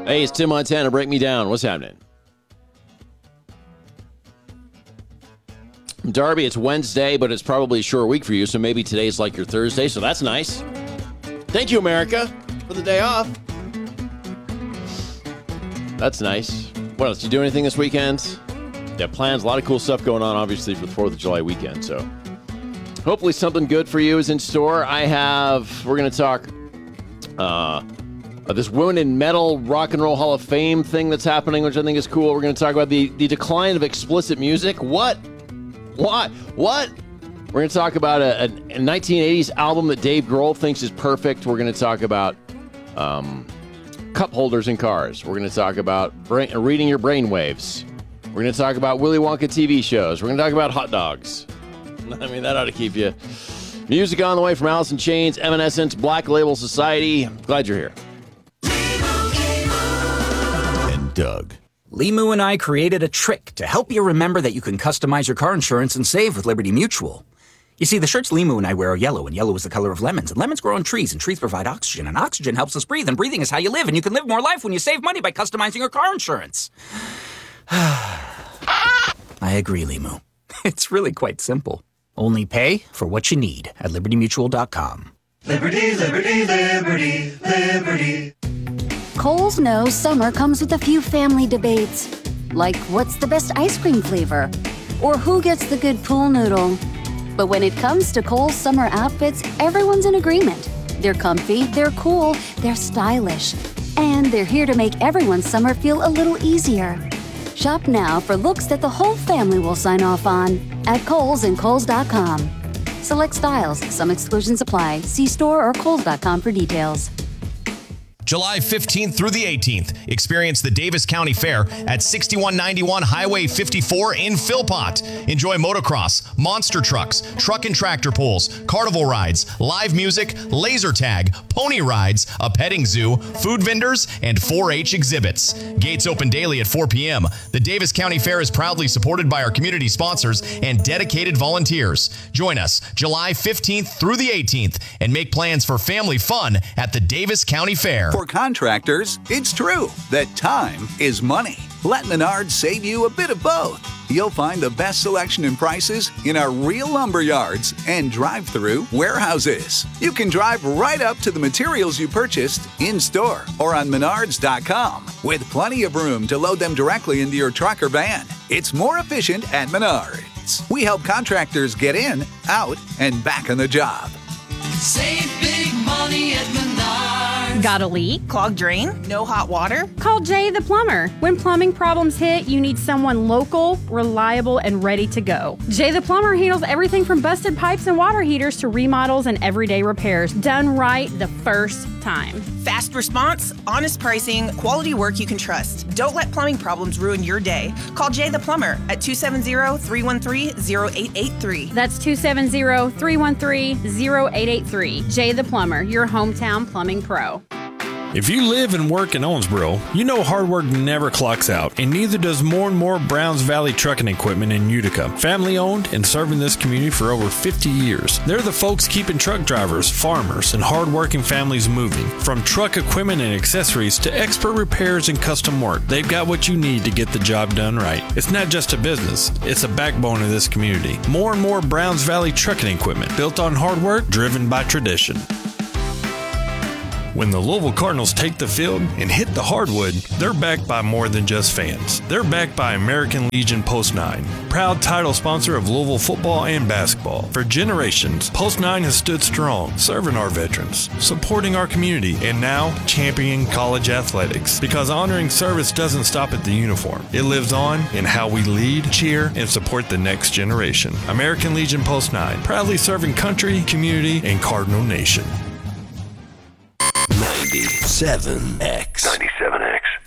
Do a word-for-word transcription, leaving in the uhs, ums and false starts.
Hey, it's Tim Montana. Break me down. What's happening? Darby, it's Wednesday, but it's probably a short week for you, so maybe today's like your Thursday, so that's nice. Thank you, America, for the day off. That's nice. What else? You do anything this weekend? Yeah, plans. A lot of cool stuff going on, obviously, for the fourth of July weekend, so hopefully something good for you is in store. I have, we're going to talk uh, this Women in Metal Rock and Roll Hall of Fame thing that's happening, which I think is cool. We're going to talk about the, the decline of explicit music. What? What? What? We're going to talk about a, a nineteen eighties album that Dave Grohl thinks is perfect. We're going to talk about um, cup holders in cars. We're going to talk about brain, reading your brain waves. We're going to talk about Willy Wonka T V shows. We're going to talk about hot dogs. I mean, that ought to keep you. Music on the way from Alice in Chains, Evanescence, Black Label Society. Glad you're here. And Doug. Limu and I created a trick to help you remember that you can customize your car insurance and save with Liberty Mutual. You see, the shirts Limu and I wear are yellow, and yellow is the color of lemons, and lemons grow on trees, and trees provide oxygen, and oxygen helps us breathe, and breathing is how you live, and you can live more life when you save money by customizing your car insurance. I agree, Limu. It's really quite simple. Only pay for what you need at liberty mutual dot com. Liberty, liberty, liberty, liberty. Kohl's knows summer comes with a few family debates, like what's the best ice cream flavor, or who gets the good pool noodle. But when it comes to Kohl's summer outfits, everyone's in agreement. They're comfy, they're cool, they're stylish, and they're here to make everyone's summer feel a little easier. Shop now for looks that the whole family will sign off on at Kohl's and Kohl's dot com. Select styles, some exclusions apply. See store or Kohl's dot com for details. July fifteenth through the eighteenth, experience the Davis County Fair at sixty-one ninety-one Highway fifty-four in Philpott. Enjoy motocross, monster trucks, truck and tractor pulls, carnival rides, live music, laser tag, pony rides, a petting zoo, food vendors, and four H exhibits. Gates open daily at four p.m. The Davis County Fair is proudly supported by our community sponsors and dedicated volunteers. Join us July fifteenth through the eighteenth and make plans for family fun at the Davis County Fair. For contractors, it's true that time is money. Let Menards save you a bit of both. You'll find the best selection and prices in our real lumber yards and drive-through warehouses. You can drive right up to the materials you purchased in-store or on menards dot com with plenty of room to load them directly into your truck or van. It's more efficient at Menards. We help contractors get in, out, and back on the job. Save big money at Menards. Got a leak? Clogged drain? No hot water? Call Jay the Plumber. When plumbing problems hit, you need someone local, reliable, and ready to go. Jay the Plumber handles everything from busted pipes and water heaters to remodels and everyday repairs, done right the first time. Fast response, honest pricing, quality work you can trust. Don't let plumbing problems ruin your day. Call Jay the Plumber at two seven zero, three one three, zero eight eight three. That's two seven zero, three one three, zero eight eight three. Jay the Plumber, your hometown plumbing pro. If you live and work in Owensboro, you know hard work never clocks out, and neither does more and more Browns Valley Trucking Equipment in Utica. Family owned and serving this community for over fifty years. They're the folks keeping truck drivers, farmers, and hard-working families moving. From truck equipment and accessories to expert repairs and custom work, they've got what you need to get the job done right. It's not just a business, it's a backbone of this community. More and more Browns Valley Trucking Equipment, built on hard work, driven by tradition. When the Louisville Cardinals take the field and hit the hardwood, they're backed by more than just fans. They're backed by American Legion Post nine, proud title sponsor of Louisville football and basketball. For generations, Post nine has stood strong, serving our veterans, supporting our community, and now championing college athletics. Because honoring service doesn't stop at the uniform. It lives on in how we lead, cheer, and support the next generation. American Legion Post nine, proudly serving country, community, and Cardinal Nation. ninety-seven X. ninety-seven X.